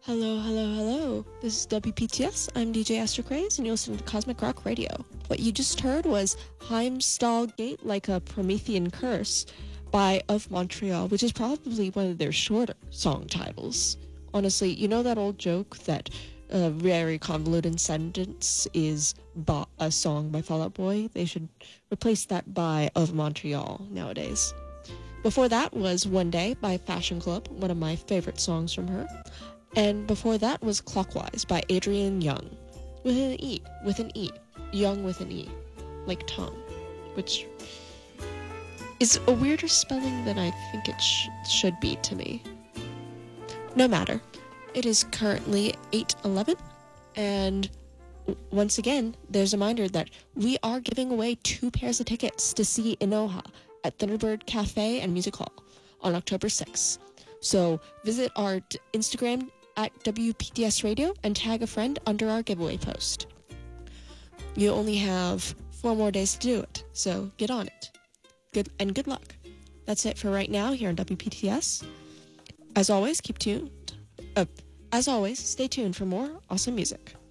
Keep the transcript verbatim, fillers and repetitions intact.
Hello, hello, hello. This is W P T S. I'm D J Astro Craze, and you're listening to Cosmic Rock Radio. What you just heard was Heimstall Gate Like a Promethean Curse by Of Montreal, which is probably one of their shorter song titles. Honestly, you know that old joke that a very convoluted sentence is ba- a song by Fall Out Boy? They should replace that by Of Montreal nowadays. Before that was One Day by Fashion Club, one of my favorite songs from her. And before that was Clockwise by Adrian Young. With an E. With an E. Young with an E. Like tongue. Which is a weirder spelling than I think it sh- should be to me. No matter. It is currently eight eleven. And once again, there's a reminder that we are giving away two pairs of tickets to see Inoha at Thunderbird Cafe and Music Hall on October sixth. So visit our t- Instagram at W P T S Radio and tag a friend under our giveaway post. You only have four more days to do it, so get on it. Good and good luck. That's it for right now here on W P T S. As always, keep tuned. Uh, as always, stay tuned for more awesome music.